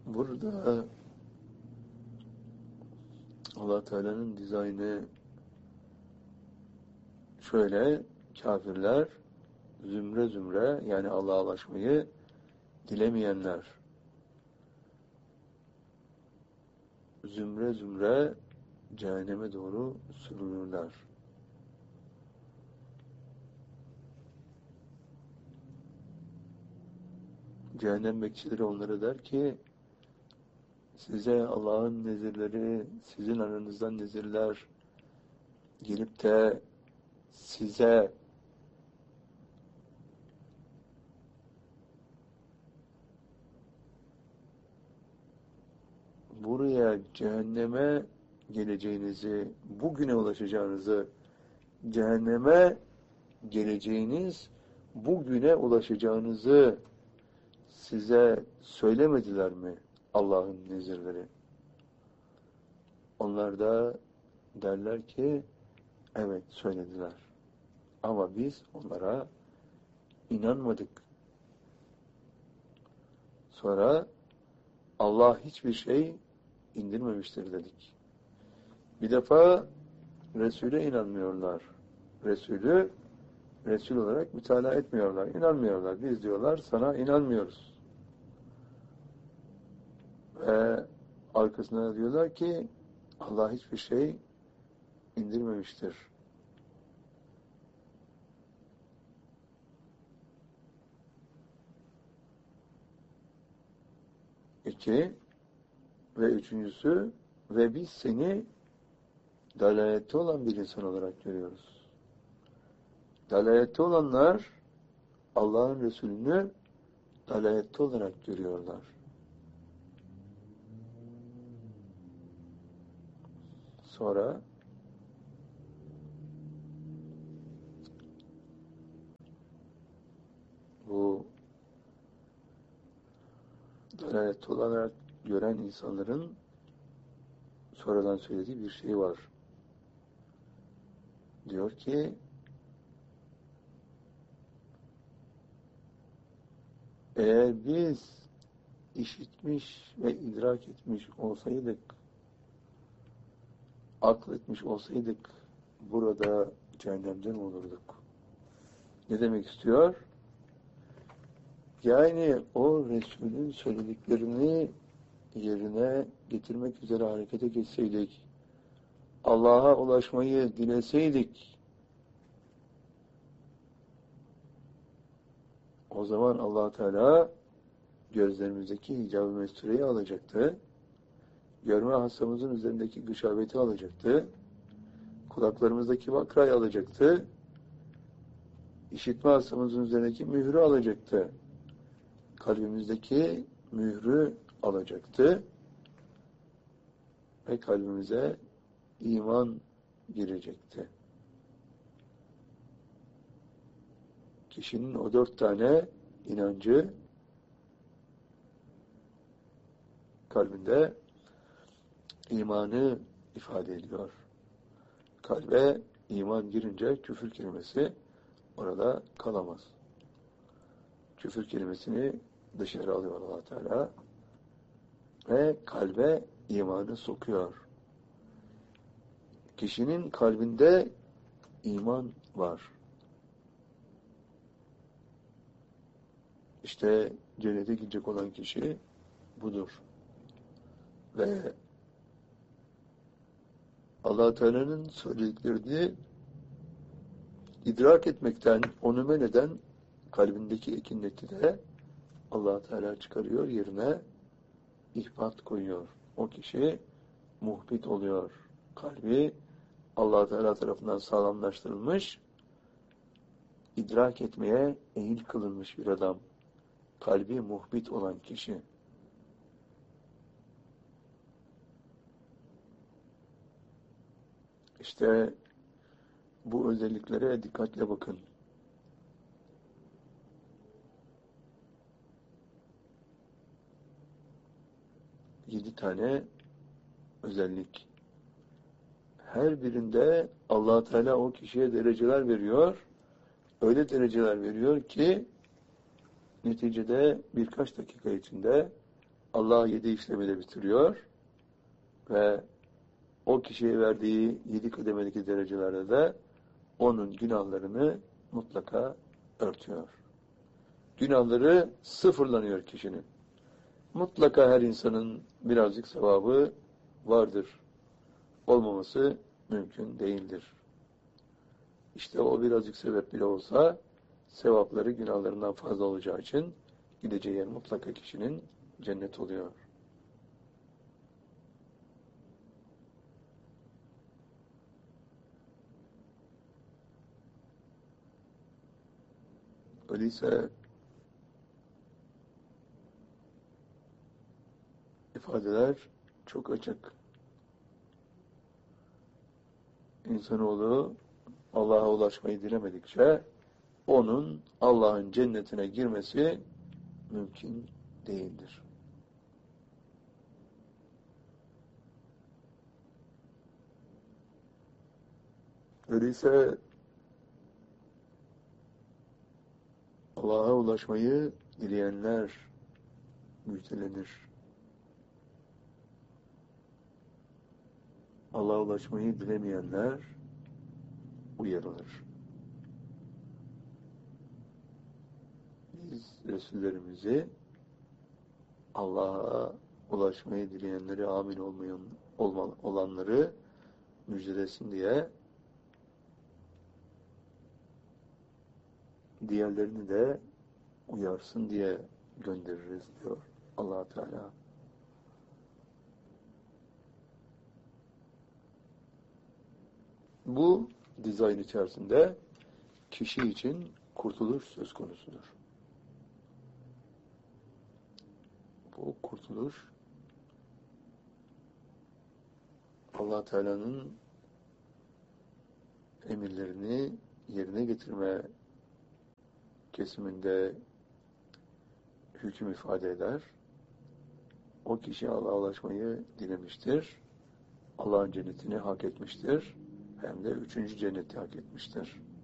Burada Allah Teala'nın dizaynı şöyle: kafirler zümre zümre, yani Allah'a ulaşmayı dilemeyenler zümre zümre cehenneme doğru sürülürler. Cehennem bekçileri onlara der ki, size Allah'ın nezirleri, sizin aranızdan nezirler gelip de size buraya cehenneme geleceğinizi, bugüne ulaşacağınızı, cehenneme geleceğiniz, bugüne ulaşacağınızı size söylemediler mi Allah'ın nezirleri? Onlar da derler ki, evet söylediler. Ama biz onlara inanmadık. Sonra Allah hiçbir şey indirmemiştir dedik. Bir defa Resul'e inanmıyorlar. Resulü Resul olarak mütalaa etmiyorlar, inanmıyorlar. Biz diyorlar sana inanmıyoruz. Ve arkasına diyorlar ki Allah hiçbir şey indirmemiştir. İki ve üçüncüsü, ve biz seni dalalette olan bir insan olarak görüyoruz. Dalalette olanlar Allah'ın Resulünü dalalette olarak görüyorlar. Sonra bu dalalette olarak gören insanların sonradan söylediği bir şey var. Diyor ki, eğer biz işitmiş ve idrak etmiş olsaydık, akletmiş olsaydık, burada cehennemden olurduk. Ne demek istiyor? Yani o Resul'ün söylediklerini yerine getirmek üzere harekete geçseydik, Allah'a ulaşmayı dileseydik, o zaman Allah Teala gözlerimizdeki hicab-ı mestureyi alacaktı, görme hastamızın üzerindeki gışabeti alacaktı, kulaklarımızdaki vakrayı alacaktı, işitme hastamızın üzerindeki mührü alacaktı, kalbimizdeki mührü alacaktı ve kalbimize iman girecekti. Kişinin o 4 tane inancı kalbinde imanı ifade ediyor. Kalbe iman girince küfür kelimesi orada kalamaz. Küfür kelimesini dışarı alıyor Allah Teala ve kalbe imanı sokuyor. Kişinin kalbinde iman var. İşte cennete gidecek olan kişi budur. Ve Allah Teala'nın söylediklerini idrak etmekten, onu men eden kalbindeki ekinleti de Allah Teala çıkarıyor, yerine ihbat koyuyor. O kişi muhbit oluyor. Kalbi Allah Teala tarafından sağlamlaştırılmış, idrak etmeye eğil kılınmış bir adam. Kalbi muhbit olan kişi. İşte bu özelliklere dikkatle bakın. Yedi tane özellik. Her birinde Allah Teala o kişiye dereceler veriyor. Öyle dereceler veriyor ki neticede birkaç dakika içinde Allah 7 işlemi de bitiriyor ve o kişiye verdiği 7 kademedeki derecelerde de onun günahlarını mutlaka örtüyor. Günahları sıfırlanıyor kişinin. Mutlaka her insanın birazcık sevabı vardır. Olmaması mümkün değildir. İşte o birazcık sebep bile olsa sevapları günahlarından fazla olacağı için gideceği yer mutlaka kişinin cennet oluyor. Öyleyse ifadeler çok açık. İnsanoğlu Allah'a ulaşmayı dilemedikçe onun Allah'ın cennetine girmesi mümkün değildir. Öyleyse Allah'a ulaşmayı dileyenler müjdelenir. Allah'a ulaşmayı dilemeyenler uyarılır. Biz Resullerimizi Allah'a ulaşmayı dileyenleri, amin olanları müjdelesin diye diğerlerini de uyarsın diye göndeririz diyor Allah Teala. Bu dizayn içerisinde kişi için kurtuluş söz konusudur. Bu kurtuluş Allah Teala'nın emirlerini yerine getirme kesiminde hüküm ifade eder. O kişi Allah'a ulaşmayı dilemiştir. Allah'ın cennetini hak etmiştir. Hem de 3. cenneti hak etmiştir.